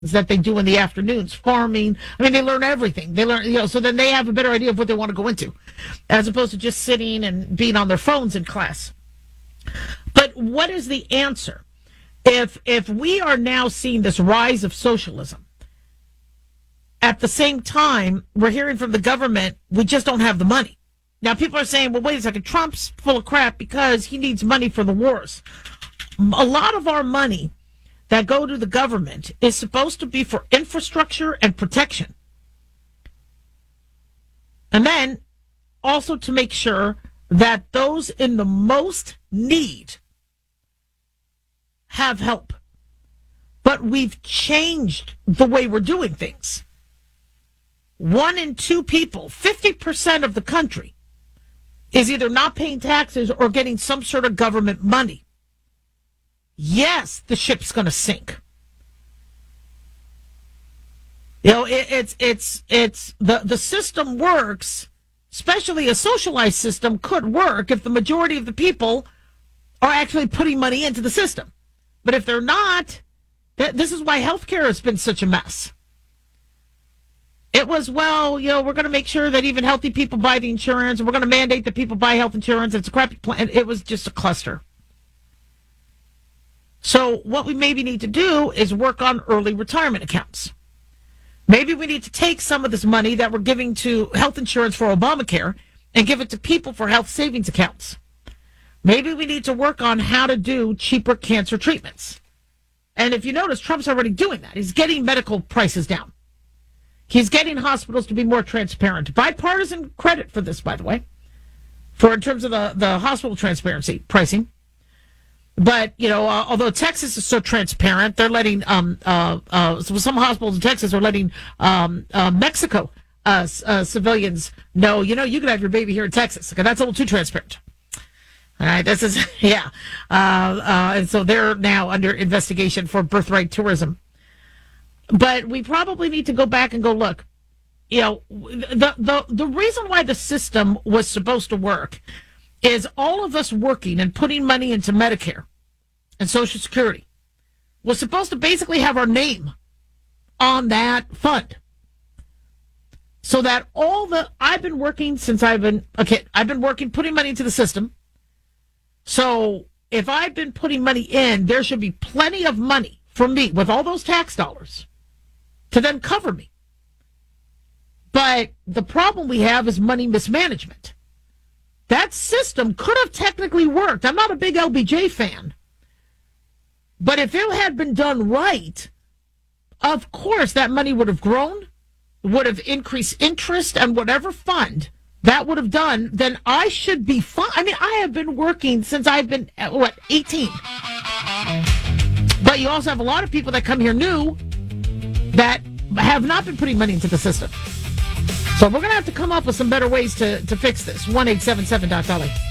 that they do in the afternoons, farming. I mean, they learn everything. They learn, so then they have a better idea of what they want to go into, as opposed to just sitting and being on their phones in class. But what is the answer? If we are now seeing this rise of socialism, at the same time, we're hearing from the government, we just don't have the money. Now, people are saying, well, wait a second, Trump's full of crap because he needs money for the wars. A lot of our money that go to the government is supposed to be for infrastructure and protection. And then also to make sure that those in the most need have help. But we've changed the way we're doing things. 1 in 2 people, 50% of the country, is either not paying taxes or getting some sort of government money. Yes, the ship's going to sink. It's the system works, especially a socialized system could work if the majority of the people are actually putting money into the system. But if they're not, this is why healthcare has been such a mess. It was, we're going to make sure that even healthy people buy the insurance, and we're going to mandate that people buy health insurance. It's a crappy plan. It was just a cluster. So what we maybe need to do is work on early retirement accounts. Maybe we need to take some of this money that we're giving to health insurance for Obamacare and give it to people for health savings accounts. Maybe we need to work on how to do cheaper cancer treatments. And if you notice, Trump's already doing that. He's getting medical prices down. He's getting hospitals to be more transparent. Bipartisan credit for this, by the way, for in terms of the hospital transparency pricing. But, although Texas is so transparent, they're letting some hospitals in Texas are letting Mexico civilians know, you can have your baby here in Texas. Okay, that's a little too transparent. All right, this is, yeah. And so they're now under investigation for birthright tourism. But we probably need to go back and go, look, the reason why the system was supposed to work is all of us working and putting money into Medicare and Social Security was supposed to basically have our name on that fund. So that I've been working since I've been a kid. I've been working, putting money into the system. So if I've been putting money in, there should be plenty of money from me with all those tax dollars to then cover me. But the problem we have is money mismanagement. That system could have technically worked. I'm not a big LBJ fan. But if it had been done right, of course that money would have grown, would have increased interest, and whatever fund that would have done, then I should be fine. I mean, I have been working since I've been, 18. But you also have a lot of people that come here new that have not been putting money into the system. So we're going to have to come up with some better ways to fix this. 1-877-DOC-LA.